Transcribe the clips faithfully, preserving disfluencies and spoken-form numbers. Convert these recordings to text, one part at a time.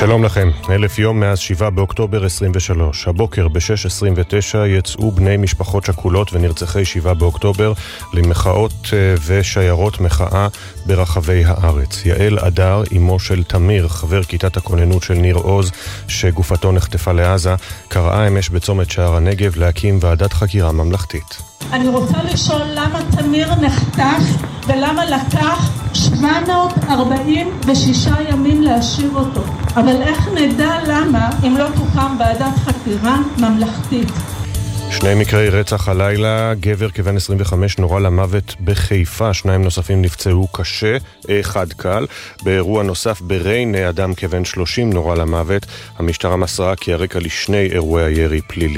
שלום לכם, אלף יום מאז שבעה באוקטובר עשרים ושלוש. הבוקר ב-שש עשרים ותשע יצאו בני משפחות שכולות ונרצחי שבעה באוקטובר למחאות ושיירות מחאה ברחבי הארץ. יעל אדר, אמו של תמיר, חבר כיתת הכוננות של ניר עוז, שגופתו נחטפה לעזה, קראה אמש בצומת שער הנגב להקים ועדת חקירה ממלכתית. אני רוצה לשאול למה תמיר נחטף ולמה לקח שבע מאות ארבעים ושישה ימים להשאיר אותו. אבל איך נדע למה אם לא תוקם ועדת חקירה ממלכתית? שני מקרי רצח הלילה, גבר כבן עשרים וחמש נורה למוות בחיפה, שניים נוספים נפצעו קשה, אחד קל. באירוע נוסף בריינה, אדם כבן שלושים נורה למוות. המשטרה מסרה כי הרקע לשני אירועי הירי פלילי.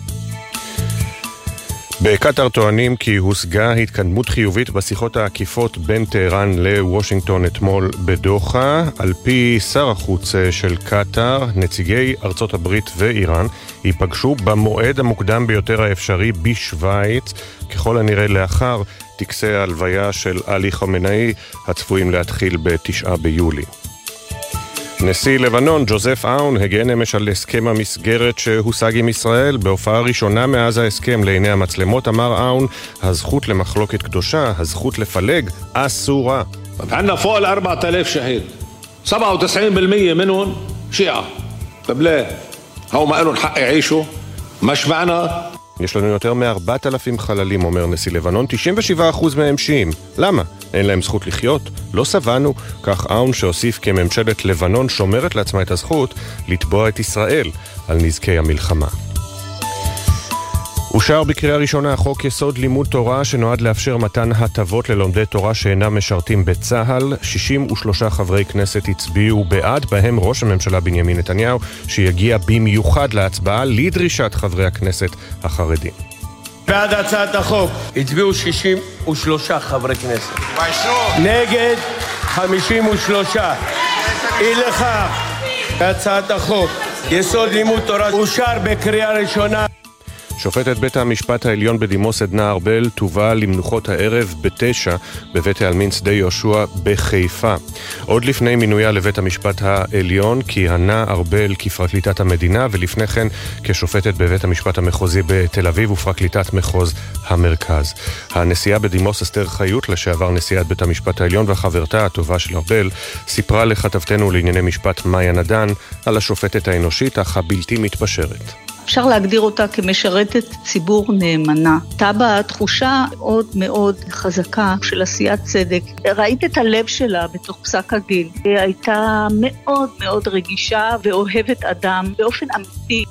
בקטר טוענים כי הושגה התקדמות חיובית בשיחות העקיפות בין טהרן לוושינגטון אתמול בדוחה. על פי שר החוץ של קטר, נציגי ארצות הברית ואיראן ייפגשו במועד המוקדם ביותר האפשרי בשוויץ, ככל הנראה לאחר טקסי ההלוויה של עלי חמינאי הצפויים להתחיל בתשעה ביולי. נשיא לבנון, ג'וזף אאון, הגן אמש על הסכם המסגרת שהושג עם ישראל. בהופעה ראשונה מאז ההסכם לעיני המצלמות אמר אאון, הזכות למחלוקת קדושה, הזכות לפלג, אסורה. عندنا فوق ال أربعة آلاف شهيد سبعة وتسعين بالمية منهم شيعة. طب ليه؟ هو ما لهم حق يعيشوا؟ مش معنا. יש לנו יותר מ-ארבעת אלפים חללים, אומר נשיא לבנון, תשעים ושבעה אחוז מהם שיעים. למה? אין להם זכות לחיות? לא סבנו. כך אאון שהוסיף כי ממשלת לבנון שומרת לעצמה את הזכות לתבוע את ישראל על נזקי המלחמה. אושר בקריאה ראשונה חוק יסוד לימוד תורה שנועד לאפשר מתן הטבות ללומדי תורה שאינם משרתים בצה"ל. שישים ושלושה חברי כנסת הצביעו בעד, בהם ראש הממשלה בנימין נתניהו, שיגיע במיוחד להצבעה לדרישת חברי הכנסת החרדים. בעד הצעת החוק הצביעו שישים ושלושה חברי כנסת, נגד חמישים ושלושה. אי לכך, הצעת החוק יסוד לימוד תורה אושר בקריאה ראשונה. שופטת בית המשפט העליון בדימוס עדנה ארבל תובא למנוחות הערב בתשע בבית העלמין שדה יהושע בחיפה. עוד לפני מינויה לבית המשפט העליון כיהנה ארבל כפרקליטת המדינה, ולפני כן כשופטת בבית המשפט המחוזי בתל אביב ופרקליטת מחוז המרכז. הנשיאה בדימוס אסתר חיות, לשעבר נשיאת בית המשפט העליון והחברתה הטובה של ארבל, סיפרה לכתבתנו לענייני משפט מאיה נדן על השופטת האנושית אך הבלתי מתפשרת. אפשר להגדיר אותה כמשרתת ציבור נאמנה. הייתה בה תחושה מאוד מאוד חזקה של עשיית צדק. ראית את הלב שלה בתוך פסק הדין. היא הייתה מאוד מאוד רגישה ואוהבת אדם באופן אמיתי.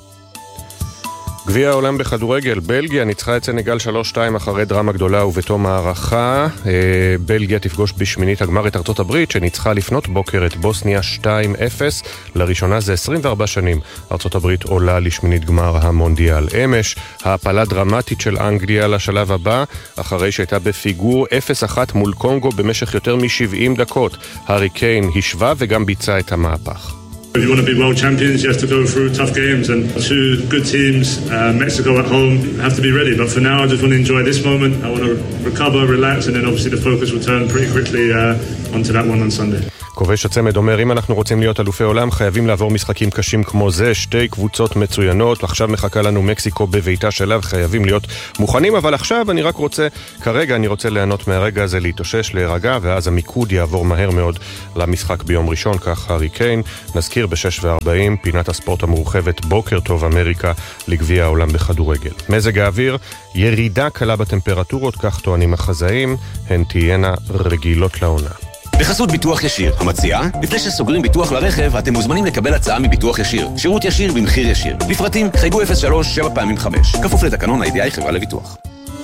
גביע העולם בכדורגל, בלגיה ניצחה את סנגל שלוש שתיים אחרי דרמה גדולה ובתום הערכה. בלגיה תפגוש בשמינית הגמר את ארצות הברית שניצחה לפנות בוקר את בוסניה שתיים אפס. לראשונה זה עשרים וארבע שנים ארצות הברית עולה לשמינית גמר המונדיאל. אמש העפלה דרמטית של אנגליה לשלב הבא אחרי שהייתה בפיגור אפס אחת מול קונגו במשך יותר מ-שבעים דקות. הארי קיין השווה וגם ביצע את המהפך. If you want to be world champions, you have to go through tough games, and two good teams, uh, Mexico at home, have to be ready. But for now, I just want to enjoy this moment. I want to recover, relax, and then obviously the focus will turn pretty quickly uh, onto that one on Sunday. כובש הצמד אומר, אם אנחנו רוצים להיות אלופי עולם, חייבים לעבור משחקים קשים כמו זה. שתי קבוצות מצוינות, עכשיו מחכה לנו מקסיקו בביתה שלה, וחייבים להיות מוכנים. אבל עכשיו אני רק רוצה, כרגע אני רוצה ליהנות מהרגע הזה, להתאושש, להירגע, ואז המיקוד יעבור מהר מאוד למשחק ביום ראשון, כך הארי קיין. נזכיר ב-שש וארבעים, פינת הספורט המורחבת, בוקר טוב אמריקה, לגביע העולם בכדורגל. מזג האוויר, ירידה קלה בטמפרטורות, כך טוענים החזאים, הן תהיינה רגילות לעונה. בחסות ביטוח ישיר, המציעה, לפני שסוגרים ביטוח לרכב, אתם מוזמנים לקבל הצעה מביטוח ישיר. שירות ישיר במחיר ישיר. לפרטים, חייגו אפס שלוש שבע פעמים חמש. כפוף לתקנון ה-איי די איי חברה לביטוח.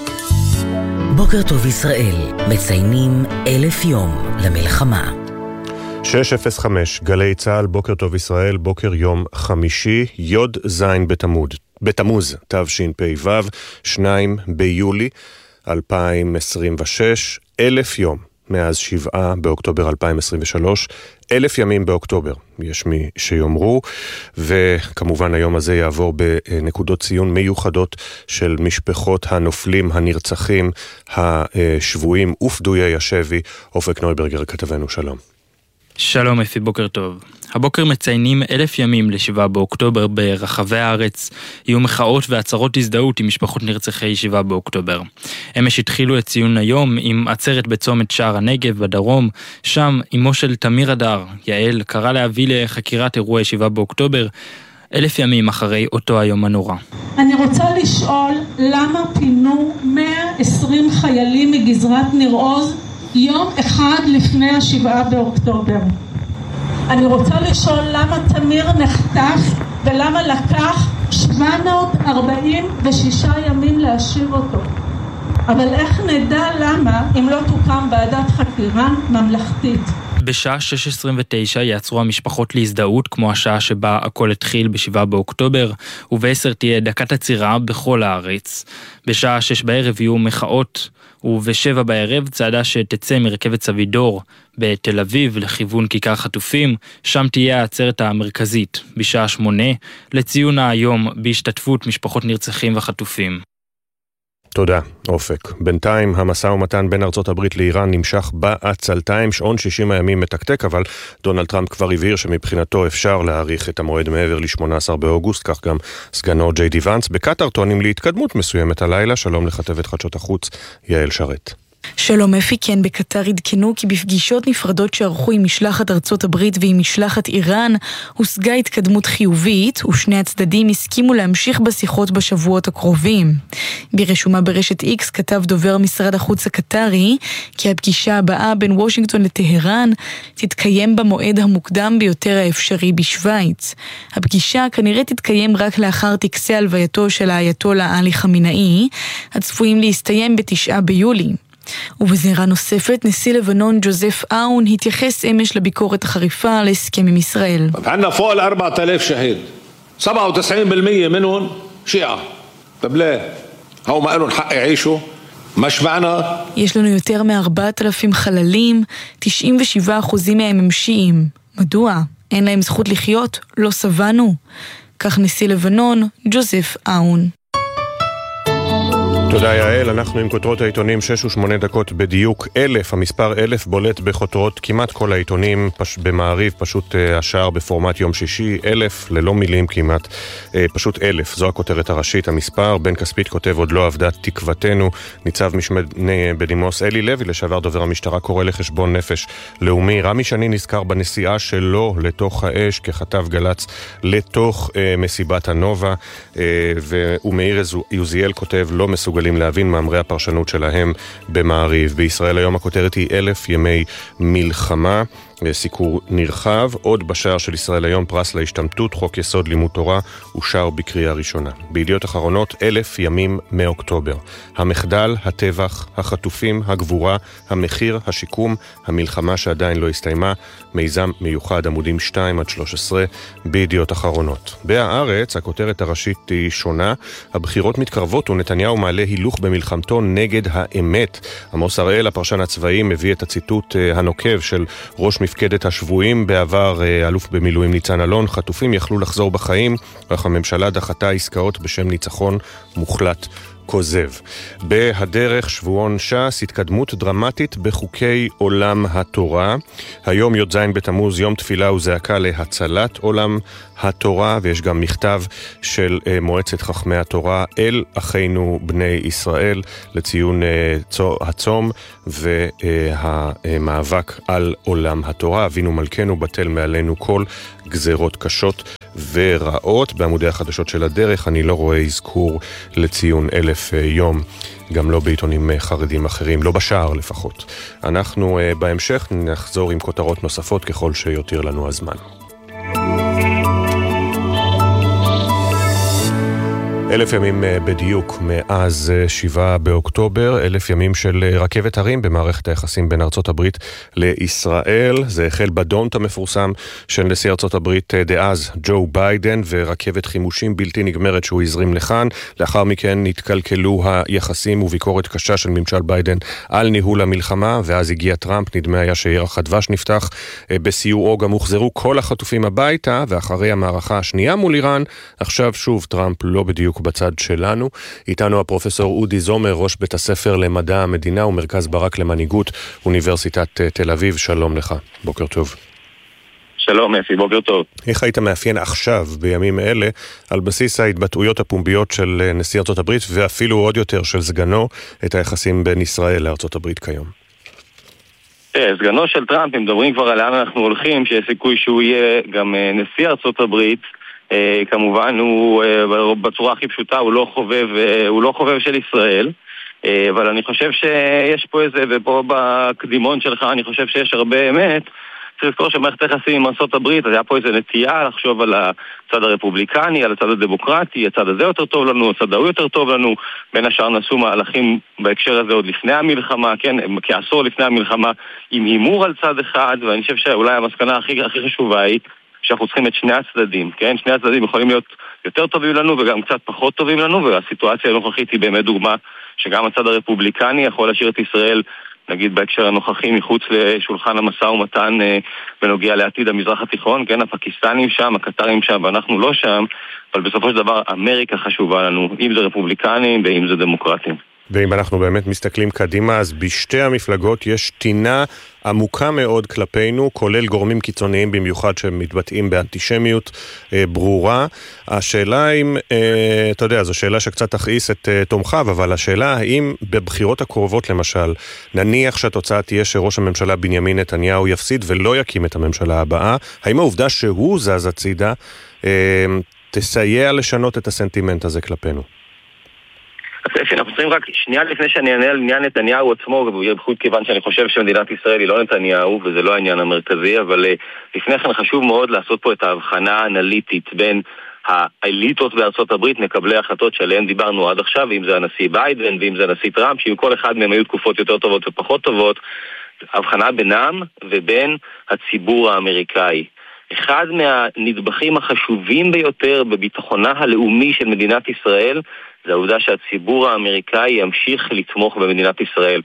בוקר טוב ישראל, מציינים אלף יום למלחמה. שש אפס חמש, גלי צהל, בוקר טוב ישראל, בוקר יום חמישי, יוד זין בתמוד, בתמוז, תשפ"ו, שניים ביולי אלפיים עשרים ושש, אלף יום. מאז שבעה באוקטובר אלפיים עשרים ושלוש, אלף ימים באוקטובר, יש מי שיאמרו, וכמובן היום הזה יעבור בנקודות ציון מיוחדות של משפחות הנופלים, הנרצחים, השבויים ופדויי השבי. אופק נויברגר כתבנו, שלום. שלום אפי, בוקר טוב. הבוקר מציינים אלף ימים לשבעה באוקטובר ברחבי הארץ. יהיו מחאות והצהרות הזדהות עם משפחות נרצחי שבעה באוקטובר. אמש התחילו את ציון היום עם עצרת בצומת שער הנגב בדרום. שם אמו של תמיר אדר, יעל, קרא להביא לחקירת אירועי שבעה באוקטובר, אלף ימים אחרי אותו היום הנורא. אני רוצה לשאול למה פינו מאה ועשרים חיילים מגזרת ניר עוז יום אחד לפני השבעה באוקטובר. אני רוצה לשאול למה תמיר נחטף ולמה לקח שבע מאות ארבעים ושישה ימים להשיב אותו. אבל איך נדע למה אם לא תוקם ועדת חקירה ממלכתית? בשעה שש עשרים ותשע יעצרו המשפחות להזדהות כמו השעה שבה הכל התחיל בשבעה באוקטובר, ובעשר תהיה דקת עצירה בכל הארץ. בשעה שש בערב יהיו מחאות, ובשבע בערב צעדה שתצא מרכבת סבידור בתל אביב לכיוון כיכר חטופים, שם תהיה העצרת המרכזית בשעה שמונה לציון היום בהשתתפות משפחות נרצחים וחטופים. תודה, אופק. בינתיים המשא ומתן בין ארצות הברית לאיראן נמשך בעצלתיים, שעון שישים הימים מתקתק, אבל דונלד טראמפ כבר הבהיר שמבחינתו אפשר להאריך את המועד מעבר ל-שמונה עשר באוגוסט, כך גם סגנו ג'יי די ונס. בקטר טוענים להתקדמות מסוימת הלילה. שלום לכתבת חדשות החוץ, יעל שרת. שלום אפי, כן, בקטר עדכנו כי בפגישות נפרדות שערכו עם משלחת ארצות הברית ועם משלחת איראן הושגה התקדמות חיובית, ושני הצדדים הסכימו להמשיך בשיחות בשבועות הקרובים. ברשומה ברשת איקס כתב דובר משרד החוץ הקטרי כי הפגישה הבאה בין וושינגטון לטהרן תתקיים במועד המוקדם ביותר האפשרי בשוויץ. הפגישה כנראה תתקיים רק לאחר טקסי הלווייתו של האייתולה עלי חמינאי, הצפויים להסתיים בתשעה ביולי. ובזירה נוספת, נשיא לבנון ג'וזף אאון התייחס אמש לביקורת החריפה על הסכם עם ישראל. عندنا فوق ال أربعة آلاف شهيد سبعة وتسعين بالمية منهم شيعة. طب ليه؟ هو ما لهم حق يعيشوا. ما شبعنا. יש לנו יותר מ-ארבעת אלפים חללים, תשעים ושבעה אחוזים מהם הם שיעים. מדוע? אין להם זכות לחיות? לא סבנו. כך נשיא לבנון ג'וזף אאון. תודה יעל, אנחנו עם כותרות העיתונים שש ושמונה דקות בדיוק. אלף, המספר אלף בולט בכותרות כמעט כל העיתונים פש... במעריב, פשוט uh, השער בפורמט יום שישי, אלף ללא מילים כמעט, uh, פשוט אלף, זו הכותרת הראשית. המספר, בן כספית כותב עוד לא עבדה תקוותנו, ניצב משמני בדימוס אלי לוי, לשעבר דובר המשטרה, קורא לחשבון נפש לאומי. רמי שני נזכר בנסיעה שלו לתוך האש ככתב גלץ לתוך uh, מסיבת הנובה, uh, ומאיר יוזיאל כותב לא מסוגל גלים להבין מאמרי הפרשנות שלהם במעריב. בישראל היום הכותרת היא אלף ימי מלחמה, סיקור נרחב. עוד בשער של ישראל היום פרס להשתמטות, חוק יסוד לימוד תורה אושר בקריאה ראשונה. בידיעות אחרונות, אלף ימים מאוקטובר. המחדל, הטבח, החטופים, הגבורה, המחיר, השיקום, המלחמה שעדיין לא הסתיימה. מיזם מיוחד, עמודים שתיים עד שלוש עשרה בידיעות אחרונות. בהארץ הכותרת הראשית היא שונה, הבחירות מתקרבות ונתניהו מעלה הילוך במלחמתו נגד האמת. עמוס הראל, הפרשן הצבאי, מביא את הציטוט הנוקב של ראש מפקדת השבויים בעבר, אלוף במילואים ניצן אלון. חטופים יכלו לחזור בחיים, אך הממשלה דחתה עסקאות בשם ניצחון מוחלט כוזב. בהדרך שבועון ש"ס, התקדמות דרמטית בחוקי עולם התורה. היום י"ז בתמוז, יום תפילה וזעקה להצלת עולם התורה, ויש גם מכתב של מועצת חכמי התורה אל אחינו בני ישראל לציון הצום והמאבק על עולם התורה. אבינו מלכנו בטל מעלינו כל גזרות קשות ורעות. בעמודי החדשות של הדרך אני לא רואה אזכור לציון אלף יום, גם לא בעיתונים חרדים אחרים, לא בשער לפחות. אנחנו בהמשך נחזור עם כותרות נוספות ככל שיותיר לנו הזמן. אלף ימים בדיוק מאז שבעה באוקטובר, אלף ימים של רכבת הרים במערכת היחסים בין ארצות הברית לישראל. זה החל בדונט המפורסם של נשיא ארצות הברית דאז ג'ו ביידן ורכבת חימושים בלתי נגמרת שהוא הזרים לכאן. לאחר מכן נתקלקלו היחסים וביקורת קשה של ממשל ביידן על ניהול המלחמה, ואז הגיע טראמפ, נדמה היה שירח הדבש נפתח. בסיועו גם הוחזרו כל החטופים הביתה, ואחרי המערכה השנייה מול איראן, עכשיו שוב טראמפ לא בדיוק בצד שלנו. איתנו הפרופסור אודי זומר, ראש בית הספר למדע המדינה ומרכז ברק למנהיגות, אוניברסיטת תל אביב. שלום לך, בוקר טוב. שלום, אפי, בוקר טוב. איך היית מאפיין עכשיו, בימים אלה, על בסיס ההתבטאויות הפומביות של נשיא ארצות הברית, ואפילו עוד יותר של סגנו, את היחסים בין ישראל לארצות הברית כיום? סגנו של טראמפ, אם מדברים כבר על לאן אנחנו הולכים, שיש סיכוי שהוא יהיה גם נשיא ארצות הברית, כמובן הוא בצורה הכי פשוטה, הוא לא חובב, הוא לא חובב של ישראל, אבל אני חושב שיש פה איזה, ופה בקדימון שלך אני חושב שיש הרבה אמת. צריך לזכור שמערכת היחסים עם ארצות הברית, אז היה פה איזה נטייה לחשוב על הצד הרפובליקני, על הצד הדמוקרטי, הצד הזה יותר טוב לנו, הצד ההוא יותר טוב לנו. בין השאר נעשו מהלכים בהקשר הזה עוד לפני המלחמה, כן, כעשור לפני המלחמה, עם הימור על צד אחד, ואני חושב שאולי המסקנה הכי, הכי חשובה היא שאנחנו צריכים את שני הצדדים, כן? שני הצדדים יכולים להיות יותר טובים לנו וגם קצת פחות טובים לנו, והסיטואציה הנוכחית היא באמת דוגמה שגם הצד הרפובליקני יכול להשאיר את ישראל, נגיד בהקשר הנוכחי, מחוץ לשולחן המשא ומתן אה, בנוגע לעתיד המזרח התיכון, כן, הפקיסטנים שם, הקטרים שם, ואנחנו לא שם, אבל בסופו של דבר אמריקה חשובה לנו, אם זה רפובליקנים ואם זה דמוקרטים. ואם אנחנו באמת מסתכלים קדימה, אז בשתי המפלגות יש תינה עמוקה מאוד כלפינו, כולל גורמים קיצוניים במיוחד שמתבטאים באנטישמיות אה, ברורה. השאלה אם, אה, אתה יודע, זו שאלה שקצת תכעיס את אה, תומכיו, אבל השאלה האם בבחירות הקרובות למשל, נניח שהתוצאה תהיה שראש הממשלה בנימין נתניהו יפסיד ולא יקים את הממשלה הבאה, האם העובדה שהוא זז הצידה אה, תסייע לשנות את הסנטימנט הזה כלפינו? אז אפי, אנחנו צריכים רק שנייה לפני שאני אענה על עניין נתניהו עצמו, בייחוד כיוון שאני חושב שמדינת ישראל היא לא נתניהו, וזה לא העניין המרכזי, אבל לפני כן חשוב מאוד לעשות פה את ההבחנה האנליטית בין האליטות בארצות הברית, מקבלי החלטות שעליהן דיברנו עד עכשיו, ואם זה הנשיא ביידן, ואם זה הנשיא טראמפ, שאם כל אחד מהם היו תקופות יותר טובות ופחות טובות, הבחנה בינם ובין הציבור האמריקאי. אחד מהנדבכים החשובים ביותר בביטחונה הלאומי של מדינת ישראל זה העובדה שהציבור האמריקאי ימשיך לתמוך במדינת ישראל.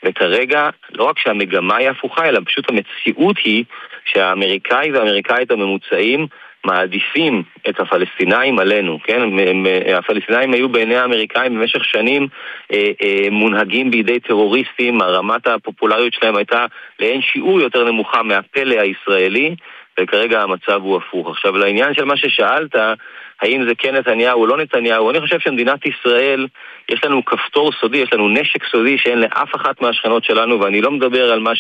וכרגע לא רק שהמגמה היא הפוכה, אלא פשוט המציאות היא שהאמריקאי והאמריקאית הממוצעים מעדיפים את הפלסטינאים עלינו, כן? הפלסטינאים היו בעיני האמריקאים במשך שנים אה, אה, מונהגים בידי טרוריסטים, הרמת הפופולריות שלהם הייתה לאין שיעור יותר נמוכה מהפלא הישראלי, וכרגע המצב הוא הפוך. עכשיו, לעניין של מה ששאלת, האם זה כן נתניהו או לא נתניהו, אני חושב שמדינת ישראל, יש לנו כפתור סודי, יש לנו נשק סודי שאין לאף אחת מהשכנות שלנו, ואני לא מדבר על מה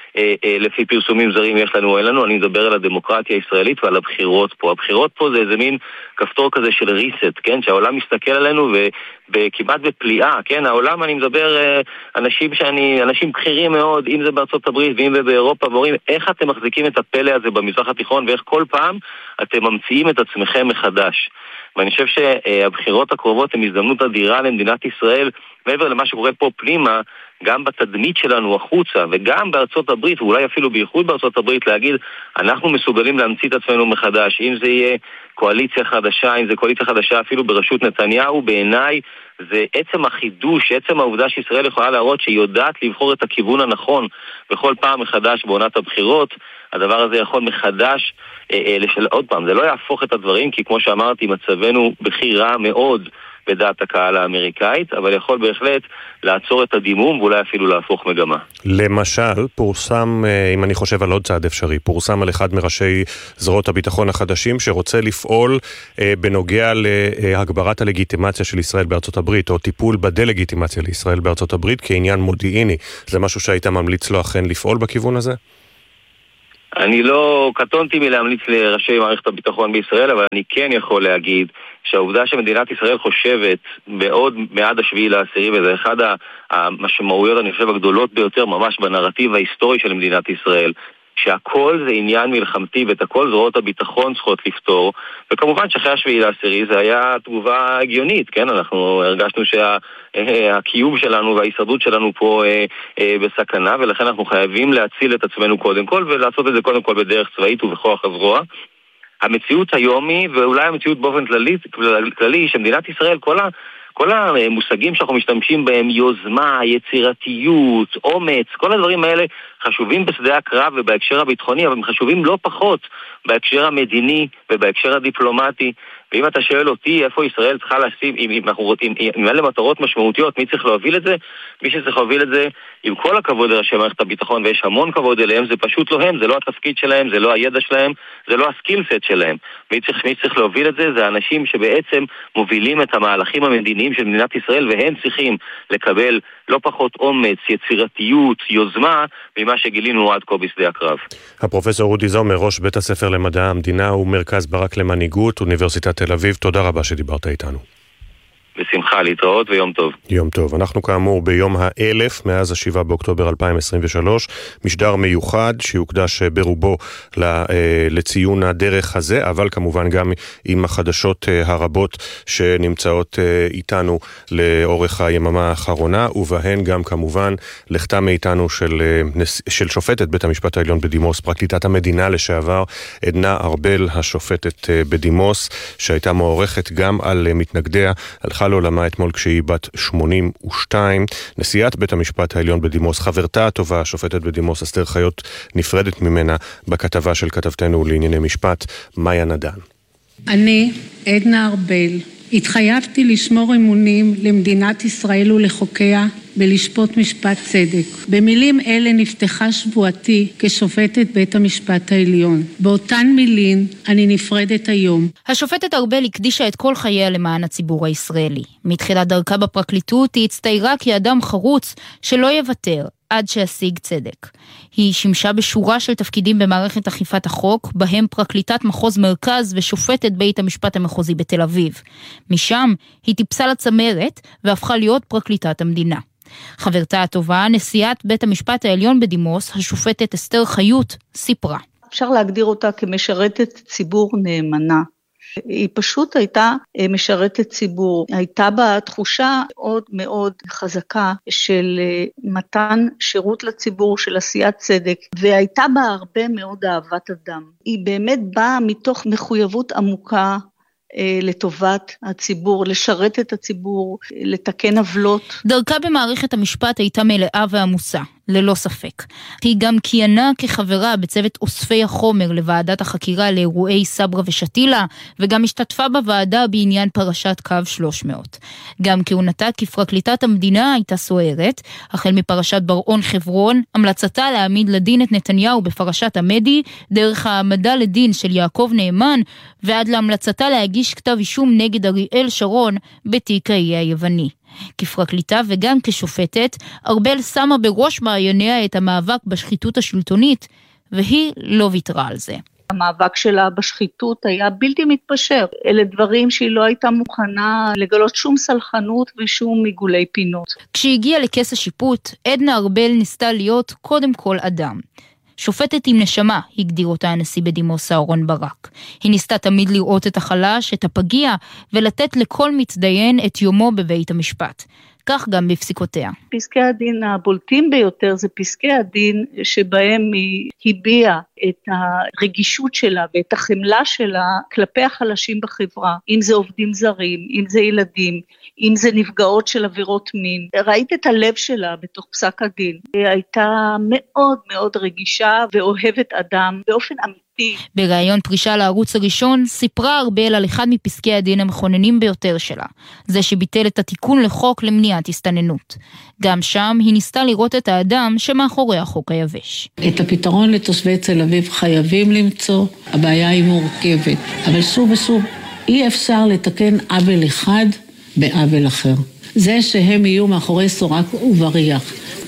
שלפי פרסומים זרים יש לנו, אין לנו, אני מדבר על הדמוקרטיה הישראלית ועל הבחירות פה. הבחירות פה זה איזה מין כפתור כזה של ריסט, כן? שהעולם מסתכל עלינו וכמעט בפליאה, כן? העולם, אני מדבר אנשים שאני, אנשים בכירים מאוד, אם זה בארצות הברית ואם זה באירופה, ואומרים איך אתם מחזיקים את הפלא הזה במזרח התיכון ואיך כל פעם אתם ממציאים את עצמכם מחדש. ואני חושב שהבחירות הקרובות הן הזדמנות אדירה למדינת ישראל, מעבר למה שקורה פה פנימה, גם בתדמית שלנו החוצה, וגם בארצות הברית, ואולי אפילו בייחוד בארצות הברית, להגיד, אנחנו מסוגלים להמציא את עצמנו מחדש, אם זה יהיה קואליציה חדשה, אם זה קואליציה חדשה אפילו בראשות נתניהו, בעיניי זה עצם החידוש, עצם העובדה שישראל יכולה להראות שהיא יודעת לבחור את הכיוון הנכון בכל פעם מחדש בעונת הבחירות. הדבר הזה יכול מחדש אה, אה, לשל... עוד פעם, זה לא יהפוך את הדברים, כי כמו שאמרתי, מצבנו בכי רע מאוד בדעת הקהל האמריקאית, אבל יכול בהחלט לעצור את הדימום ואולי אפילו להפוך מגמה. למשל, פורסם, אם אני חושב על עוד צעד אפשרי, פורסם על אחד מראשי זרועות הביטחון החדשים שרוצה לפעול אה, בנוגע להגברת הלגיטימציה של ישראל בארצות הברית, או טיפול בדלגיטימציה לישראל בארצות הברית כעניין מודיעיני. זה משהו שהיית ממליץ לו אכן לפעול בכיוון הזה? אני לא קטונתי מלהמליץ לראשי מערכת הביטחון בישראל, אבל אני כן יכול להגיד שהעובדה שמדינת ישראל חושבת בעוד מעד השביעי לעשירי, וזה אחד המשמעויות, אני חושב, הגדולות ביותר ממש בנרטיב ההיסטורי של מדינת ישראל, שהכל זה עניין מלחמתי ואת הכל זרועות הביטחון צריכות לפתור, וכמובן שאחרי השביעי לעשירי זה היה תגובה הגיונית, כן? אנחנו הרגשנו שהקיום שלנו וההישרדות שלנו פה אה, אה, בסכנה, ולכן אנחנו חייבים להציל את עצמנו קודם כל, ולעשות את זה קודם כל בדרך צבאית ובכוח הזרוע. המציאות היום היא, ואולי המציאות באופן כללי, כללי שמדינת ישראל, כל ה... כל המושגים שאנחנו משתמשים בהם, יוזמה, יצירתיות, אומץ, כל הדברים האלה חשובים בשדה הקרב ובהקשר הביטחוני, אבל הם חשובים לא פחות בהקשר המדיני ובהקשר הדיפלומטי, ואם אתה שואל אותי איפה ישראל צריכה לשים, אם, אם אנחנו רוצים, אם אלה מטרות משמעותיות, מי צריך להוביל את זה? מי שצריך להוביל את זה, עם כל הכבוד לראשי מערכת הביטחון, ויש המון כבוד אליהם, זה פשוט לא הם, זה לא התפקיד שלהם, זה לא הידע שלהם, זה לא הסקילסט שלהם. מי צריך, מי צריך להוביל את זה? זה האנשים שבעצם מובילים את המהלכים המדיניים של מדינת ישראל, והם צריכים לקבל לא פחות אומץ, יצירתיות, יוזמה, ממה שגילינו עד כה בשדה הקרב. הפרופסור אודי זומר, ראש בית הספר למדע המדינה ומרכז ברק למנהיגות, אוניברסיטת תל אביב, תודה רבה שדיברת איתנו. בשמחה, להתראות ויום טוב. יום טוב. אנחנו כאמור ביום האלף מאז השבעה באוקטובר אלפיים עשרים ושלוש, משדר מיוחד שיוקדש ברובו לציון הדרך הזה, אבל כמובן גם עם החדשות הרבות שנמצאות איתנו לאורך היממה האחרונה, ובהן גם כמובן לכתה מאיתנו של, של שופטת בית המשפט העליון בדימוס, פרקליטת המדינה לשעבר, עדנה ארבל, השופטת בדימוס, שהייתה מעורכת גם על מתנגדיה, הלכה לעולמה אתמול כשהיא בת שמונים ושתיים. נשיאת בית המשפט העליון בדימוס, חברתה הטובה, השופטת בדימוס אסתר חיות, נפרדת ממנה בכתבה של כתבתנו לענייני משפט, מאיה נדן. אני, עדנה ארבל, התחייבתי לשמור אמונים למדינת ישראל ולחוקיה ולשפוט משפט צדק. במילים אלה נפתחה שבועתי כשופטת בית המשפט העליון. באותן מילים אני נפרדת היום. השופטת ארבל הקדישה את כל חייה למען הציבור הישראלי. מתחילת דרכה בפרקליטות היא הצטיירה כאדם חרוץ שלא יוותר עד שהשיג צדק. היא שימשה בשורה של תפקידים במערכת אכיפת החוק, בהם פרקליטת מחוז מרכז ושופטת בית המשפט המחוזי בתל אביב. משם היא טיפסה לצמרת והפכה להיות פרקליטת המדינה. חברתה הטובה, נשיאת בית המשפט העליון בדימוס, השופטת אסתר חיות, סיפרה. אפשר להגדיר אותה כמשרתת ציבור נאמנה. היא פשוט הייתה משרתת ציבור, הייתה בה תחושה מאוד מאוד חזקה של מתן שירות לציבור, של עשיית צדק, והייתה בה הרבה מאוד אהבת אדם. היא באמת באה מתוך מחויבות עמוקה לטובת הציבור, לשרת את הציבור, לתקן עוולות. דרכה במערכת המשפט הייתה מלאה ועמוסה, ללא ספק. היא גם כיהנה כחברה בצוות אוספי החומר לוועדת החקירה לאירועי סברה ושתילה, וגם השתתפה בוועדה בעניין פרשת קו שלוש מאות. גם כהונתה כפרקליטת המדינה הייתה סוערת, החל מפרשת בר-און חברון, המלצתה להעמיד לדין את נתניהו בפרשת המדי, דרך העמדה לדין של יעקב נאמן, ועד להמלצתה להגיש כתב אישום נגד אריאל שרון בתיק האי היווני. כפרקליטה וגם כשופטת, ארבל שמה בראש מעייניה את המאבק בשחיתות השלטונית, והיא לא ויתרה על זה. המאבק שלה בשחיתות היה בלתי מתפשר. אלה דברים שהיא לא הייתה מוכנה לגלות שום סלחנות ושום מיגולי פינות. כשהגיעה לכס השיפוט, עדנה ארבל ניסתה להיות קודם כל אדם. שופטת עם נשמה, הגדיר אותה הנשיא בדימוס אהרן ברק. היא ניסתה תמיד לראות את החלש, את הפגיע, ולתת לכל מצדיין את יומו בבית המשפט. כך גם בפסיקותיה. פסקי הדין הבולטים ביותר זה פסקי הדין שבהם היא הביעה את הרגישות שלה ואת החמלה שלה כלפי החלשים בחברה, אם זה עובדים זרים, אם זה ילדים, אם זה נפגעות של עבירות מין. ראית את הלב שלה בתוך פסק הדין. היא הייתה מאוד מאוד רגישה ואוהבת אדם באופן אמיתי. בראיון פרישה לערוץ הראשון, סיפרה ארבל על אחד מפסקי הדין המכוננים ביותר שלה, זה שביטל את התיקון לחוק למניעת הסתננות. גם שם היא ניסתה לראות את האדם שמאחורי החוק היבש. את הפתרון לתושבי תל אביב חייבים למצוא, הבעיה היא מורכבת, אבל שוב ושוב אי אפשר לתקן עוול אחד בעוול אחר. זה שהם יהיו מאחורי סורק ובריח,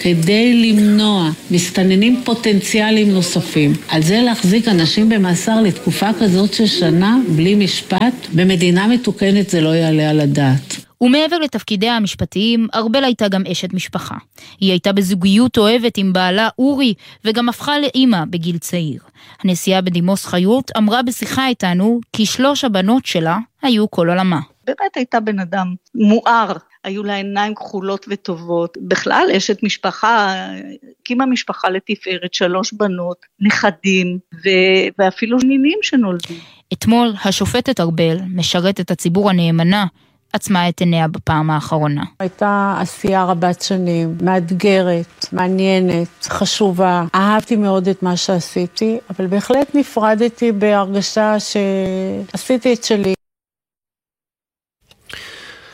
כדי למנוע מסתננים פוטנציאליים נוספים. על זה להחזיק אנשים במאסר לתקופה כזאת של שנה בלי משפט, במדינה מתוקנת זה לא יעלה על הדעת. ומעבר לתפקידיה המשפטיים, ארבל הייתה גם אשת משפחה. היא הייתה בזוגיות אוהבת עם בעלה אורי, וגם הפכה לאמא בגיל צעיר. הנשיאה בדימוס חיות אמרה בשיחה איתנו, כי שלוש הבנות שלה היו כל עולמה. באמת הייתה בן אדם מואר, היו לה עיניים כחולות וטובות, בכלל אשת משפחה, הקימה משפחה לתפארת, שלוש בנות, נכדים ו- ואפילו נינים שנולדים. אתמול השופטת ארבל, משרתת הציבור הנאמנה, עצמה את עיניה בפעם האחרונה. הייתה עשייה רבת שנים, מאתגרת, מעניינת, חשובה. אהבתי מאוד את מה שעשיתי, אבל בהחלט נפרדתי בהרגשה שעשיתי את שלי.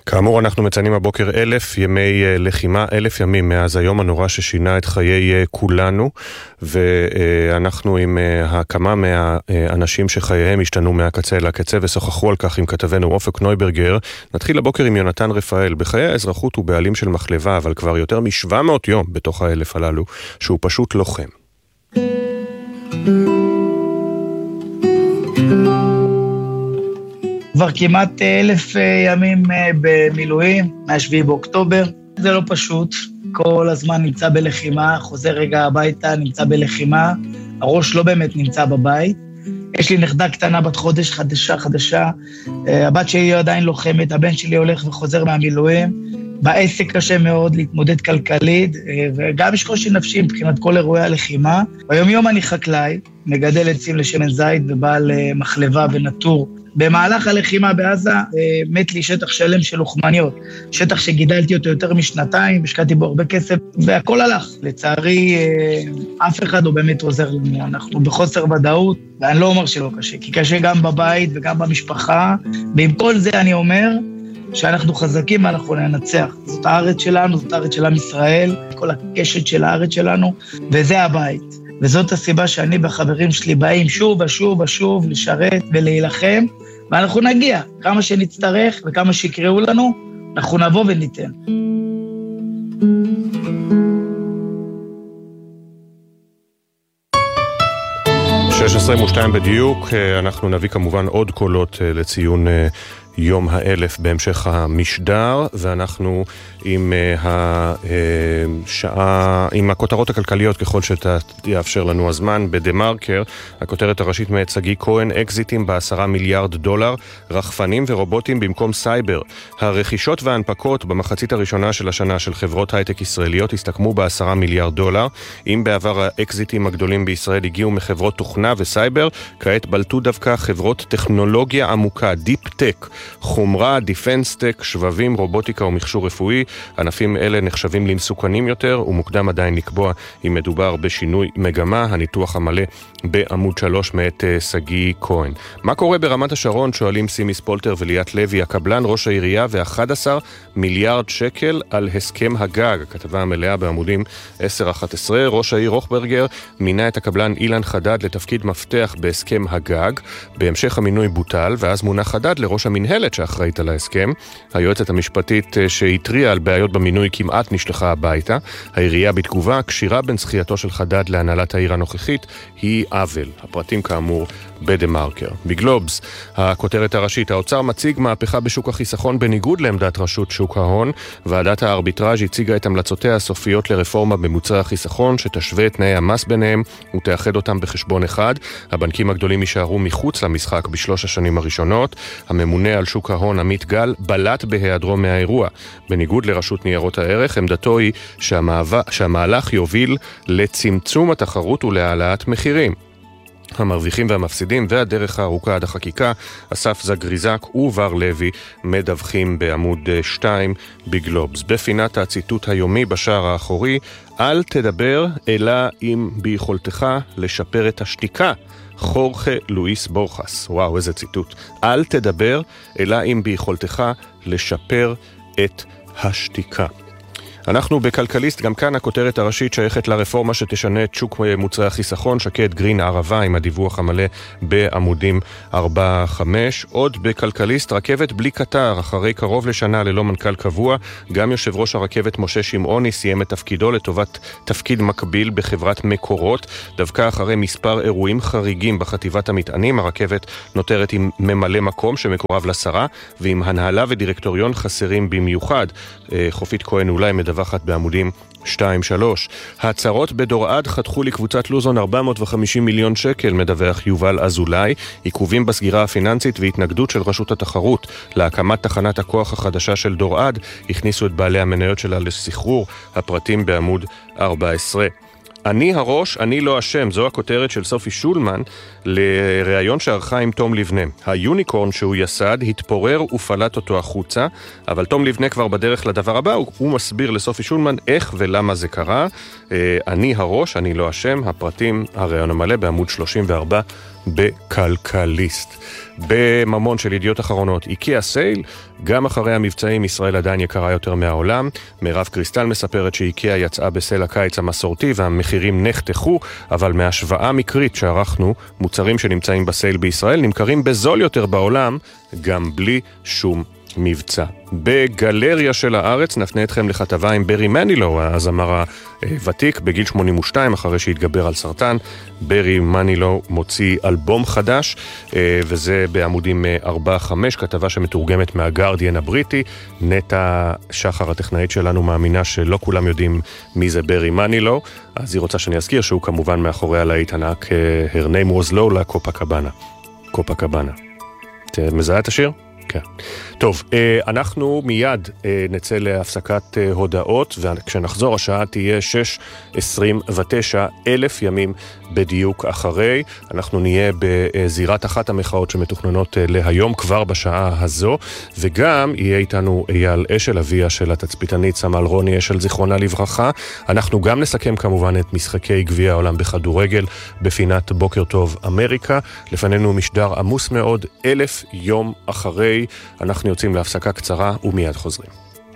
כאמור, אנחנו מציינים הבוקר אלף ימי לחימה, אלף ימים מאז היום הנורא ששינה את חיי כולנו, ואנחנו עם כמה מהאנשים שחייהם השתנו מהקצה אל הקצה, ושוחחו על כך עם כתבנו אופק נויברגר. נתחיל הבוקר עם יונתן רפאל. בחיי האזרחות הוא בעלים של מחלבה, אבל כבר יותר מ-שבע מאות יום בתוך האלף הללו, שהוא פשוט לוחם. כבר כמעט אלף ימים במילואים, מהשביעי באוקטובר. זה לא פשוט, כל הזמן נמצא בלחימה, חוזר רגע הביתה, נמצא בלחימה, הראש לא באמת נמצא בבית. יש לי נכדה קטנה בת חודש, חדשה, חדשה, הבת שלי עדיין לוחמת, הבן שלי הולך וחוזר מהמילואים, בעסק קשה מאוד להתמודד כלכלית, וגם יש קושי נפשי מבחינת כל אירועי הלחימה. ביום יום אני חקלאי, מגדל עצים לשמן זית ובעל מחלבה ונטור. במהלך הלחימה בעזה מת לי שטח שלם של לוחמניות, שטח שגידלתי אותו יותר משנתיים, השקעתי בו הרבה כסף, והכל הלך. לצערי, אף אחד לא באמת עוזר לנו, אנחנו בחוסר ודאות, ואני לא אומר שלא קשה, כי קשה גם בבית וגם במשפחה, ועם כל זה אני אומר שאנחנו חזקים ואנחנו ננצח. זאת הארץ שלנו, זאת הארץ של עם ישראל, כל הקשת של הארץ שלנו, וזה הבית. וזאת הסיבה שאני והחברים שלי באים שוב ושוב ושוב לשרת ולהילחם, ואנחנו נגיע, כמה שנצטרך וכמה שיקראו לנו, אנחנו נבוא וניתן. שש עשרה ושתיים בדיוק, אנחנו נביא כמובן עוד קולות לציון יום האלף בהמשך המשדר, ואנחנו עם השעה, עם הכותרות הכלכליות ככל שתאפשר לנו הזמן. בדה-מרקר, הכותרת הראשית מאת שגיא כהן, אקזיטים בעשרה מיליארד דולר, רחפנים ורובוטים במקום סייבר. הרכישות וההנפקות במחצית הראשונה של השנה של חברות הייטק ישראליות הסתכמו בעשרה מיליארד דולר. אם בעבר האקזיטים הגדולים בישראל הגיעו מחברות תוכנה וסייבר, כעת בלטו דווקא חברות טכנולוגיה עמוקה, דיפ טק, חומרה, דיפנס טק, שבבים, רובוטיקה ומכשור רפואי. ענפים אלה נחשבים למסוכנים יותר, ומוקדם עדיין לקבוע אם מדובר בשינוי מגמה. הניתוח המלא בעמוד שלוש מאת שגיא כהן. מה קורה ברמת השרון? שואלים סימי ספולטר וליאת לוי, הקבלן, ראש העירייה ו-אחד עשר מיליארד שקל על הסכם הגג. הכתבה המלאה בעמודים עשר אחת עשרה. ראש העיר רוחברגר מינה את הקבלן אילן חדד לתפקיד מפתח בהסכם הגג. בהמשך המינוי בוטל, ואז מונה חדד לראש המנהלת שאחראית על ההסכם. היועצת המשפטית שהטריעה על בעיות במינוי כמעט נשלחה הביתה. העירייה בתגובה, קשירה בין זכייתו של חדד להנהלת העיר הנוכחית היא עוול. הפרטים כאמור בדה-מרקר. בגלובס, הכותרת הראשית, האוצר מציג מהפכה בשוק החיסכון בניגוד לעמדת רשות שוק ההון. ועדת הארביטראז' הציגה את המלצותיה הסופיות לרפורמה במוצרי החיסכון שתשווה את תנאי המס ביניהם ותאחד אותם בחשבון אחד. הבנקים הגדולים יישארו מחוץ למשחק בשלוש השנים הראשונות. הממונה על שוק ההון עמית גל בלט בהיעדרו מהאירוע. בניגוד לרשות ניירות הערך, עמדתו היא שהמהווה, שהמהלך יוביל לצמצום התחרות ולהעלאת מחירים. המרוויחים והמפסידים והדרך הארוכה עד החקיקה, אסף זגריזק ובר לוי מדווחים בעמוד שתיים בגלובס. בפינת הציטוט היומי בשער האחורי, אל תדבר אלא אם ביכולתך לשפר את השתיקה. חורכה לואיס בורחס. וואו, איזה ציטוט. אל תדבר אלא אם ביכולתך לשפר את השתיקה. אנחנו בכלכליסט, גם כאן הכותרת הראשית שייכת לרפורמה שתשנה את שוק מוצרי החיסכון, שקד גרין ערבה עם הדיווח המלא בעמודים ארבע חמש. עוד בכלכליסט, רכבת בלי קטר, אחרי קרוב לשנה ללא מנכ"ל קבוע, גם יושב ראש הרכבת משה שמעוני סיים את תפקידו לטובת תפקיד מקביל בחברת מקורות. דווקא אחרי מספר אירועים חריגים בחטיבת המטענים, הרכבת נותרת עם ממלא מקום שמקורב לשרה, ועם הנהלה ודירקטוריון חסרים במיוחד. חופית כהן אולי מדווחת בעמודים שתיים שלוש. ההצהרות בדורעד חתכו לקבוצת לוזון ארבע מאות וחמישים מיליון שקל, מדווח יובל אזולאי. עיכובים בסגירה הפיננסית והתנגדות של רשות התחרות להקמת תחנת הכוח החדשה של דורעד הכניסו את בעלי המניות שלה לסחרור. הפרטים בעמוד ארבע עשרה. אני הראש, אני לא אשם, זו הכותרת של סופי שולמן לראיון שערכה עם תום לבנה. היוניקורן שהוא יסד התפורר ופלט אותו החוצה, אבל תום לבנה כבר בדרך לדבר הבא, הוא, הוא מסביר לסופי שולמן איך ולמה זה קרה. אני הראש, אני לא אשם, הפרטים, הראיון המלא בעמוד שלושים וארבע בכלכליסט. בממון של ידיעות אחרונות, איקאה סייל, גם אחרי המבצעים ישראל עדיין יקרה יותר מהעולם. מירב קריסטל מספרת שאיקאה יצאה בסל הקיץ המסורתי והמחירים נחתכו, אבל מהשוואה מקרית שערכנו, מוצרים שנמצאים בסייל בישראל נמכרים בזול יותר בעולם, גם בלי שום מבצע. בגלריה של הארץ נפנה אתכם לכתבה עם ברי מנילו, הזמר הוותיק, בגיל שמונים ושתיים, אחרי שהתגבר על סרטן. ברי מנילו מוציא אלבום חדש, וזה בעמודים ארבע חמש, כתבה שמתורגמת מהגרדיאן הבריטי. נטע שחר הטכנאית שלנו מאמינה שלא כולם יודעים מי זה ברי מנילו, אז היא רוצה שאני אזכיר שהוא כמובן מאחורי הלהיט ענק Her Name Was Lola, קופקבאנה. קופקבאנה. את מזהה את השיר? כן. טוב, אנחנו מיד נצא להפסקת הודעות, וכשנחזור השעה תהיה שש עשרים ותשע, אלף ימים בדיוק אחרי. אנחנו נהיה בזירת אחת המחאות שמתוכננות להיום כבר בשעה הזו, וגם יהיה איתנו אייל אשל, אביה של התצפיתנית סמל רוני אשל, זיכרונה לברכה. אנחנו גם נסכם כמובן את משחקי גביע העולם בכדורגל בפינת בוקר טוב אמריקה. לפנינו משדר עמוס מאוד, אלף יום אחרי. אנחנו יוצאים להפסקה קצרה ומיד חוזרים.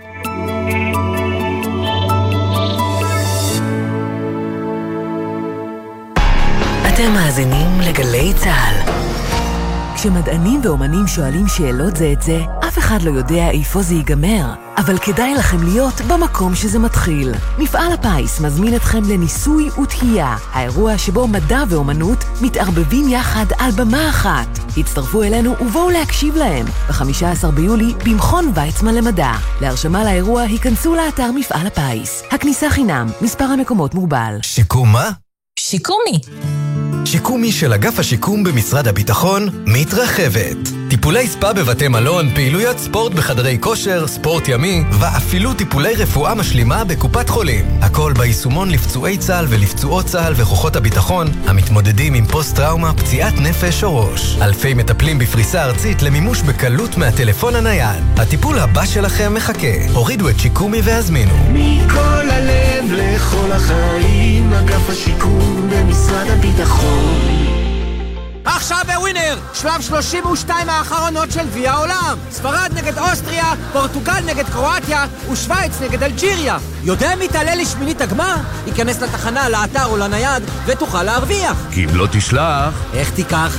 אתם מאזינים לגלי צהל. כשמדענים ואומנים שואלים שאלות זה את זה, אף אחד לא יודע איפה זה ייגמר. אבל כדאי לכם להיות במקום שזה מתחיל. מפעל הפיס מזמין אתכם לניסוי ותהייה, האירוע שבו מדע ואומנות מתערבבים יחד על במה אחת. הצטרפו אלינו ובואו להקשיב להם ב-חמישה עשר ביולי במכון ויצמן למדע. להרשמה לאירוע היכנסו לאתר מפעל הפיס. הכניסה חינם, מספר המקומות מוגבל. שיקום מה? שיקומי. שיקומי של אגף השיקום במשרד הביטחון מתרחבת. טיפולי ספה בבתי מלון, פעילויות ספורט בחדרי כושר, ספורט ימי, ואפילו טיפולי רפואה משלימה בקופת חולים. הכל ביישומון לפצועי צה"ל ולפצועות צה"ל וכוחות הביטחון המתמודדים עם פוסט-טראומה, פציעת נפש או ראש. אלפי מטפלים בפריסה ארצית למימוש בקלות מהטלפון הנייד. הטיפול הבא שלכם מחכה. הורידו את שיקומי והזמינו. מכל הלב לכל החיים, אגף השיקום במשרד הביטחון. עכשיו בווינר, שלב שלושים ושתיים האחרונות של גביע העולם. ספרד נגד אוסטריה, פורטוגל נגד קרואטיה ושוויץ נגד אלג'יריה. יודע מי תעלה לשמינית הגמר? ייכנס לתחנה, לאתר או לנייד ותוכל להרוויח. כי אם לא תשלח, איך תיקח?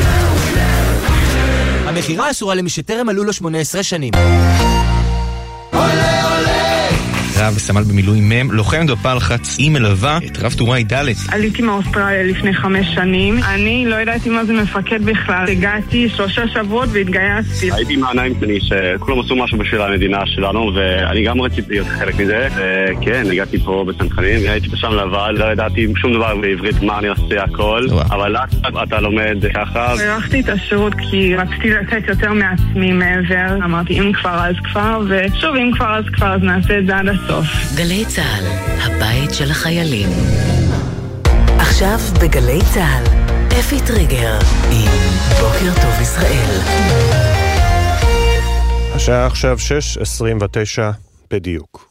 המחירה אסורה למי שטרם מלאו לו שמונה עשרה שנים. רב סמל במילואים מם, לוחם דופל חצי מלווה את רב טוראי ד'. עליתי מאוסטרליה לפני חמש שנים. אני לא ידעתי מה זה מפקד בכלל. הגעתי שלושה שבועות והתגייסתי. הייתי מהעיניים שלי שכולם עשו משהו בשביל המדינה שלנו, ואני גם רציתי להיות חלק מזה. וכן, הגעתי פה בצנחנים, הייתי בשם לבד, לא ידעתי שום דבר בעברית, מה אני עושה הכל. אבל אתה לומד ככה. ערכתי את השירות כי רציתי לתת יותר מעצמי מעבר. אמרתי, אם כבר אז כבר, ושוב, אם כבר אז כבר, אז נעשה את זה עד הסוף. גלי צהל, הבית של החיילים. עכשיו בגלי צהל, אפי טריגר עם בוקר טוב ישראל. השעה עכשיו שש עשרים ותשע בדיוק.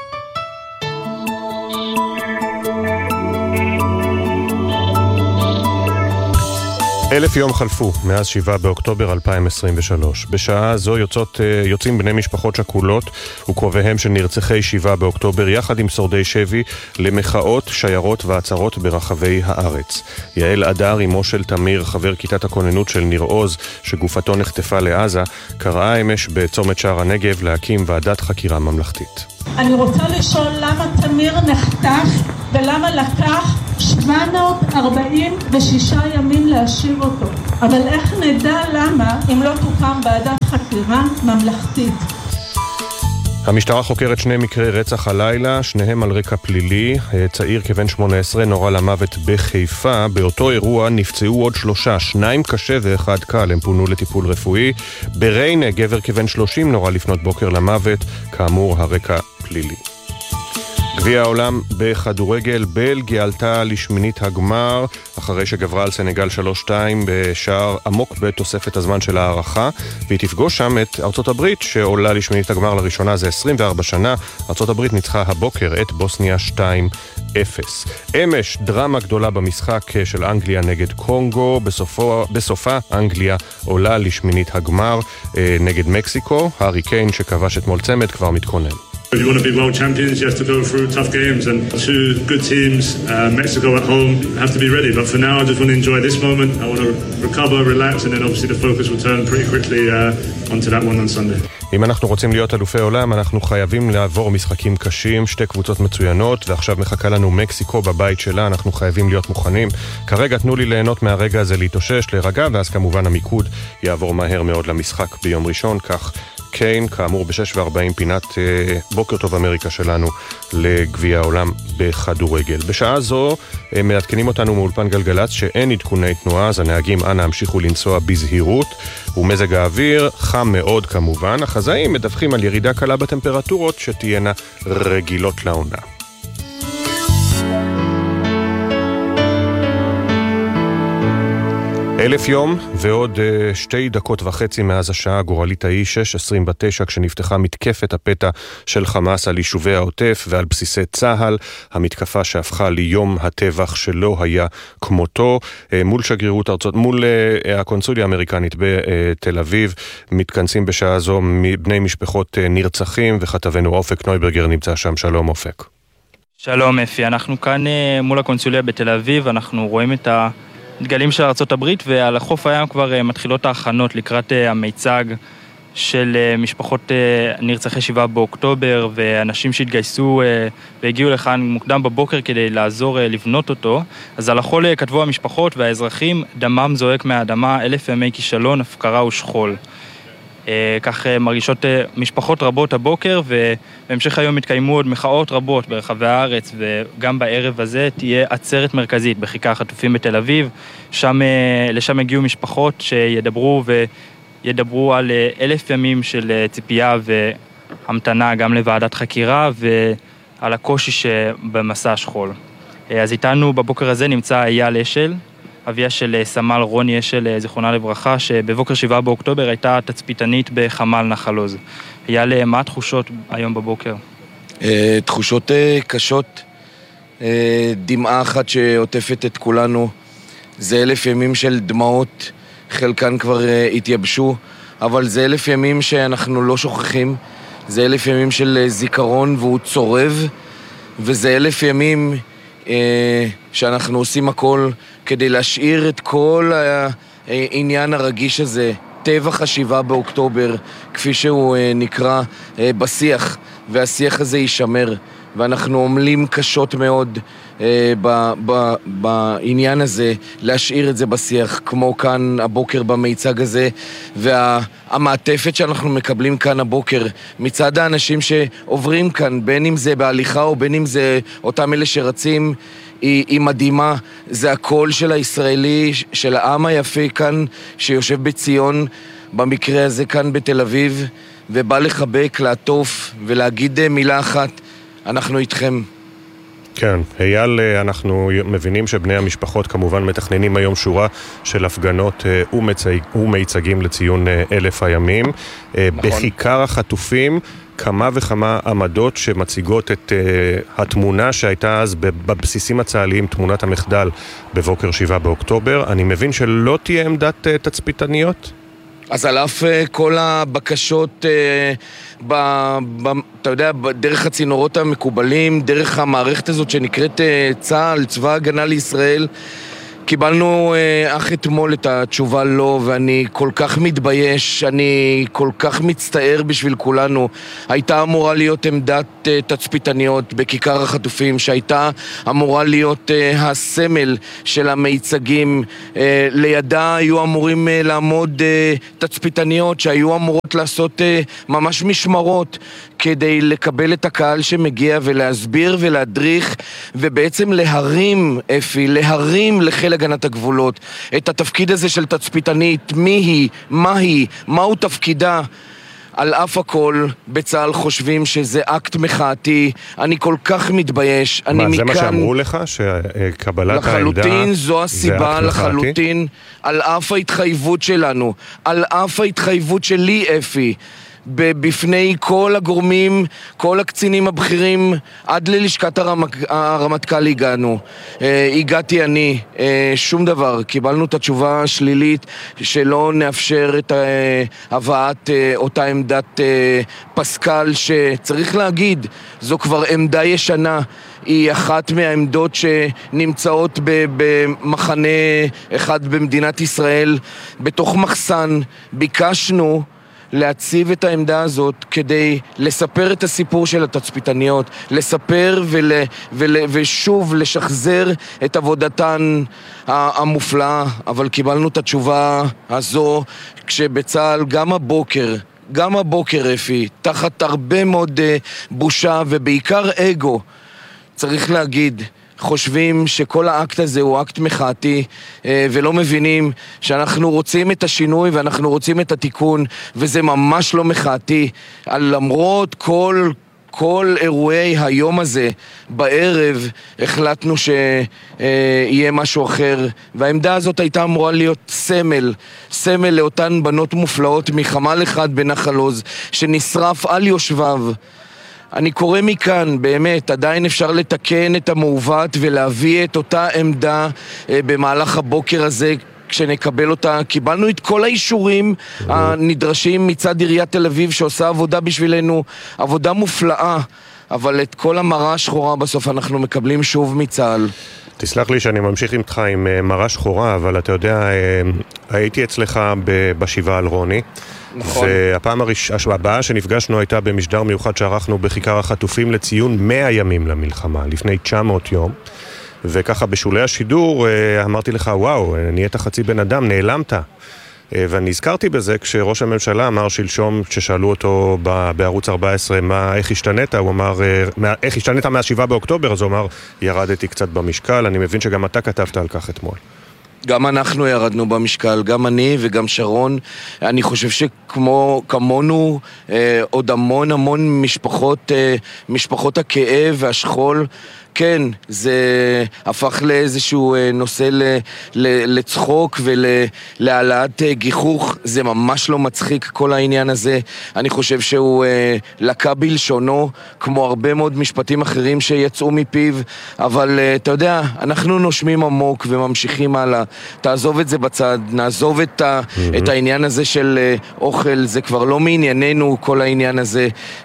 אלף יום חלפו מאז שבעה באוקטובר אלפיים עשרים ושלוש. בשעה זו יוצאות, יוצאים בני משפחות שכולות וקרוביהם של נרצחי שבעה באוקטובר יחד עם שורדי שבי למחאות, שיירות ועצרות ברחבי הארץ. יעל אדר, אמו של תמיר, חבר כיתת הכוננות של ניר עוז שגופתו נחטפה לעזה, קראה אמש בצומת שער הנגב להקים ועדת חקירה ממלכתית. אני רוצה לשאול למה תמיר נחטף ולמה לקח שבע מאות ארבעים ושישה ימים להשיב אותו. אבל איך נדע למה אם לא תוקם ועדת חקירה ממלכתית? המשטרה חוקרת שני מקרי רצח הלילה, שניהם על רקע פלילי. צעיר כבן שמונה עשרה נורה למוות בחיפה. באותו אירוע נפצעו עוד שלושה, שניים קשה ואחד קל, הם פונו לטיפול רפואי. בריינה גבר כבן שלושים נורה לפנות בוקר למוות, כאמור הרקע פלילי. גביע העולם בכדורגל, בלגיה עלתה לשמינית הגמר אחרי שגברה על סנגל שלוש שתיים בשער עמוק בתוספת הזמן של הערכה, והיא תפגוש שם את ארצות הברית שעולה לשמינית הגמר לראשונה זה עשרים וארבע שנה. ארצות הברית ניצחה הבוקר את בוסניה שתיים אפס. אמש דרמה גדולה במשחק של אנגליה נגד קונגו, בסופו, בסופה אנגליה עולה לשמינית הגמר נגד מקסיקו. הארי קיין שכבש אתמול צמד כבר מתכונן. If you want to be world champions, you have to go through tough games, and two good teams, uh, Mexico at home, have to be ready. But for now, I just want to enjoy this moment. I want to recover, relax, and then obviously the focus will turn pretty quickly uh, onto that one on Sunday. אם אנחנו רוצים להיות אלופי עולם, אנחנו חייבים לעבור משחקים קשים, שתי קבוצות מצוינות, ועכשיו מחכה לנו מקסיקו בבית שלה, אנחנו חייבים להיות מוכנים. כרגע תנו לי ליהנות מהרגע הזה, להתאושש, להירגע, ואז כמובן המיקוד יעבור מהר מאוד למשחק ביום ראשון, כך קיין, כאמור ב-שש וארבעים פינת אה, בוקר טוב אמריקה שלנו לגביע העולם בכדורגל. בשעה זו אה, מעדכנים אותנו מאולפן גלגלץ שאין עדכוני תנועה, אז הנהגים אנא המשיכו לנסוע בזהירות, ומזג האוויר חם מאוד כמובן. החזאים מדווחים על ירידה קלה בטמפרטורות שתהיינה רגילות לעונה. אלף יום ועוד uh, שתי דקות וחצי מאז השעה הגורלית ההיא, שש עשרים ותשע, כשנפתחה מתקפת הפתע של חמאס על יישובי העוטף ועל בסיסי צהל, המתקפה שהפכה ליום הטבח שלא היה כמותו, uh, מול שגרירות ארצות, מול uh, הקונסוליה האמריקנית בתל אביב, מתכנסים בשעה זו בני משפחות uh, נרצחים, וכתבנו אופק נויברגר נמצא שם. שלום אופק. שלום אפי, אנחנו כאן uh, מול הקונסוליה בתל אביב, אנחנו רואים את ה... דגלים של ארצות הברית, ועל החוף הים כבר מתחילות ההכנות לקראת המיצג של משפחות נרצחי שבעה באוקטובר, ואנשים שהתגייסו והגיעו לכאן מוקדם בבוקר כדי לעזור לבנות אותו. אז על החול כתבו המשפחות והאזרחים, דמם זועק מהאדמה, אלף ימי כישלון, הפקרה ושכול. כך מרגישות משפחות רבות הבוקר, ובהמשך היום התקיימו עוד מחאות רבות ברחבי הארץ, וגם בערב הזה תהיה עצרת מרכזית בכיכר החטופים בתל אביב. שם, לשם הגיעו משפחות שידברו וידברו על אלף ימים של ציפייה והמתנה גם לוועדת חקירה, ועל הקושי שבמסע השכול. אז איתנו בבוקר הזה נמצא אייל אשל, אביה של סמל רוני אשל, זיכרונה לברכה, שבבוקר שבעה באוקטובר הייתה תצפיתנית בחמ"ל נחל עוז. אייל, מה התחושות היום בבוקר? תחושות קשות, דמעה אחת שעוטפת את כולנו. זה אלף ימים של דמעות, חלקן כבר התייבשו, אבל זה אלף ימים שאנחנו לא שוכחים. זה אלף ימים של זיכרון והוא צורב, וזה אלף ימים שאנחנו עושים הכל כדי להשאיר את כל העניין הרגיש הזה, טבח השבעה באוקטובר, כפי שהוא נקרא, בשיח, והשיח הזה יישמר, ואנחנו עומלים קשות מאוד ב- ב- בעניין הזה, להשאיר את זה בשיח, כמו כאן הבוקר במיצג הזה, והמעטפת שאנחנו מקבלים כאן הבוקר, מצד האנשים שעוברים כאן, בין אם זה בהליכה או בין אם זה אותם אלה שרצים, היא, היא מדהימה. זה הקול של הישראלי, של העם היפה כאן, שיושב בציון, במקרה הזה כאן בתל אביב, ובא לחבק, לעטוף ולהגיד מילה אחת, אנחנו איתכם. כן, אייל, אנחנו מבינים שבני המשפחות כמובן מתכננים היום שורה של הפגנות ומיצגים לציון אלף הימים. נכון. בכיכר החטופים כמה וכמה עמדות שמציגות את uh, התמונה שהייתה אז בבסיסים הצהליים, תמונת המחדל בבוקר שבעה באוקטובר. אני מבין שלא תהיה עמדת uh, תצפיתניות? אז על אף uh, כל הבקשות, uh, ב, ב, אתה יודע, דרך הצינורות המקובלים, דרך המערכת הזאת שנקראת uh, צה"ל, צבא הגנה לישראל, קיבלנו אה, אך אתמול את התשובה לא, ואני כל כך מתבייש, אני כל כך מצטער בשביל כולנו. הייתה אמורה להיות עמדת אה, תצפיתניות בכיכר החטופים, שהייתה אמורה להיות אה, הסמל של המיצגים. אה, לידה היו אמורים אה, לעמוד אה, תצפיתניות שהיו אמורות לעשות אה, ממש משמרות כדי לקבל את הקהל שמגיע ולהסביר ולהדריך ובעצם להרים, אפי, להרים לחיל הגנת הגבולות את התפקיד הזה של תצפיתנית, מי היא, מה היא, מהו תפקידה. על אף הכל בצה"ל חושבים שזה אקט מחאתי. אני כל כך מתבייש. מה, אני זה מכאן... מה שאמרו לך? שקבלת העמדה לחלוטין זו הסיבה, לחלוטין, על אף ההתחייבות שלנו, על אף ההתחייבות שלי, אפי, בפני כל הגורמים, כל הקצינים הבכירים, עד ללשכת הרמק, הרמטכ"ל הגענו. אה, הגעתי אני, אה, שום דבר. קיבלנו את התשובה השלילית שלא נאפשר את אה, הבאת אה, אותה עמדת אה, פסקל, שצריך להגיד, זו כבר עמדה ישנה. היא אחת מהעמדות שנמצאות במחנה אחד במדינת ישראל, בתוך מחסן. ביקשנו להציב את העמדה הזאת כדי לספר את הסיפור של התצפיתניות, לספר ול, ול, ושוב לשחזר את עבודתן המופלאה, אבל קיבלנו את התשובה הזו כשבצה"ל גם הבוקר, גם הבוקר אפי, תחת הרבה מאוד בושה ובעיקר אגו, צריך להגיד, חושבים שכל האקט הזה הוא אקט מחאתי ולא מבינים שאנחנו רוצים את השינוי ואנחנו רוצים את התיקון, וזה ממש לא מחאתי. למרות כל כל אירועי היום הזה בערב החלטנו שיהיה משהו אחר, והעמדה הזאת הייתה אמורה להיות סמל סמל לאותן בנות מופלאות מחמ"ל אחד בנחל עוז שנשרף על יושביו. אני קורא מכאן, באמת, עדיין אפשר לתקן את המעוות ולהביא את אותה עמדה אה, במהלך הבוקר הזה, כשנקבל אותה. קיבלנו את כל האישורים הנדרשים מצד עיריית תל אביב, שעושה עבודה בשבילנו, עבודה מופלאה, אבל את כל המראה השחורה בסוף אנחנו מקבלים שוב מצה"ל. תסלח לי שאני ממשיך איתך עם מראה שחורה, אבל אתה יודע, הייתי אצלך בשבעה על רוני. נכון. והפעם הראש... הבאה שנפגשנו הייתה במשדר מיוחד שערכנו בכיכר החטופים לציון מאה ימים למלחמה, לפני תשע מאות יום. וככה בשולי השידור אמרתי לך, וואו, נהיית חצי בן אדם, נעלמת. ואני הזכרתי בזה כשראש הממשלה אמר שלשום, כששאלו אותו בערוץ ארבע עשרה, מה, איך השתנית? הוא אמר, איך השתנית מה-שבעה באוקטובר? אז הוא אמר, ירדתי קצת במשקל. אני מבין שגם אתה כתבת על כך אתמול. גם אנחנו ירדנו במשקל, גם אני וגם שרון. אני חושב שכמו, כמונו, אה, עוד המון המון משפחות, אה, משפחות הכאב והשכול, כן, זה הפך לאיזשהו נושא לצחוק ולהעלאת גיחוך. זה ממש לא מצחיק כל העניין הזה. אני חושב שהוא לקה בלשונו, כמו הרבה מאוד משפטים אחרים שיצאו מפיו, אבל אתה יודע, אנחנו נושמים עמוק וממשיכים הלאה. תעזוב את זה בצד, נעזוב את, ה, mm-hmm. את העניין הזה של אוכל, זה כבר לא מענייננו כל העניין הזה.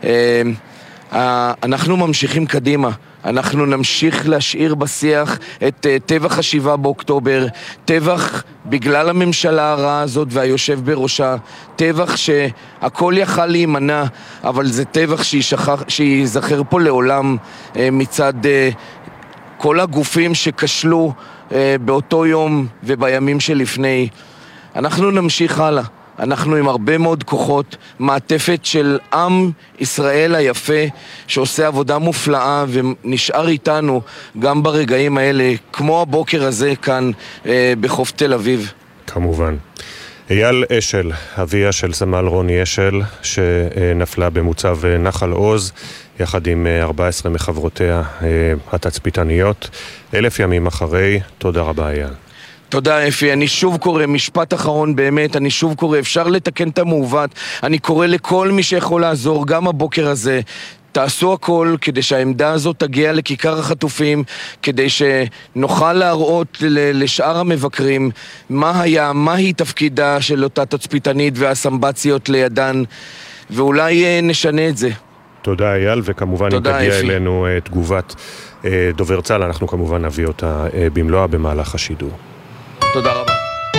אנחנו ממשיכים קדימה. אנחנו נמשיך להשאיר בשיח את uh, טבח השבעה באוקטובר, טבח בגלל הממשלה הרעה הזאת והיושב בראשה, טבח שהכל יכל להימנע, אבל זה טבח שיזכר פה לעולם uh, מצד uh, כל הגופים שכשלו uh, באותו יום ובימים שלפני. אנחנו נמשיך הלאה. אנחנו עם הרבה מאוד כוחות, מעטפת של עם ישראל היפה שעושה עבודה מופלאה ונשאר איתנו גם ברגעים האלה, כמו הבוקר הזה כאן אה, בחוף תל אביב. כמובן. אייל אשל, אביה של סמל רוני אשל, שנפלה במוצב נחל עוז, יחד עם ארבע עשרה מחברותיה התצפיתניות. אלף ימים אחרי, תודה רבה אייל. תודה אפי, אני שוב קורא, משפט אחרון באמת, אני שוב קורא, אפשר לתקן את המעוות, אני קורא לכל מי שיכול לעזור, גם הבוקר הזה, תעשו הכל כדי שהעמדה הזאת תגיע לכיכר החטופים, כדי שנוכל להראות לשאר המבקרים מה היה, מהי תפקידה של אותה תצפיתנית והסמבציות לידן, ואולי נשנה את זה. תודה אייל, וכמובן אם תגיע אפי. אלינו תגובת דובר צה"ל, אנחנו כמובן נביא אותה במלואה במהלך השידור. תודה רבה.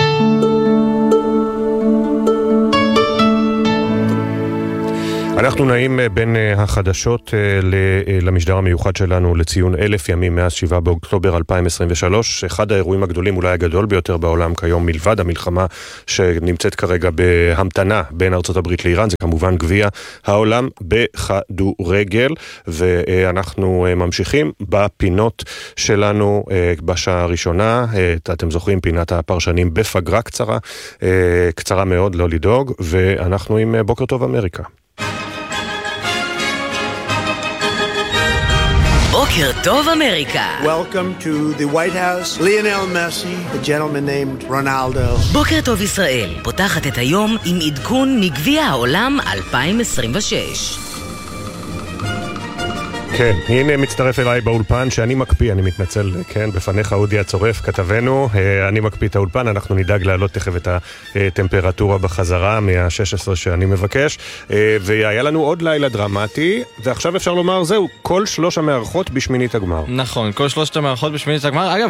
אנחנו נעים בין החדשות למשדר המיוחד שלנו לציון אלף ימים מאז שבעה באוקטובר אלפיים עשרים ושלוש, אחד האירועים הגדולים, אולי הגדול ביותר בעולם כיום מלבד המלחמה שנמצאת כרגע בהמתנה בין ארצות הברית לאיראן, זה כמובן גביע העולם בכדורגל, ואנחנו ממשיכים בפינות שלנו בשעה הראשונה, אתם זוכרים פינת הפרשנים בפגרה קצרה, קצרה מאוד לא לדאוג, ואנחנו עם בוקר טוב אמריקה. בוקר טוב אמריקה. Welcome to the White House. Lionel Messi, a gentleman named Ronaldo. בוקר טוב ישראל, פותחת את היום עם עדכון מגביע העולם אלפיים עשרים ושש. כן, הנה מצטרף אליי באולפן שאני מקפיא, אני מתנצל, כן, בפניך אודי הצורף, כתבנו, אני מקפיא את האולפן, אנחנו נדאג להעלות תכף את הטמפרטורה בחזרה מה-שש עשרה שאני מבקש, והיה לנו עוד לילה דרמטי, ועכשיו אפשר לומר, זהו, כל שלוש המערכות בשמינית הגמר. נכון, כל שלושת המערכות בשמינית הגמר, אגב,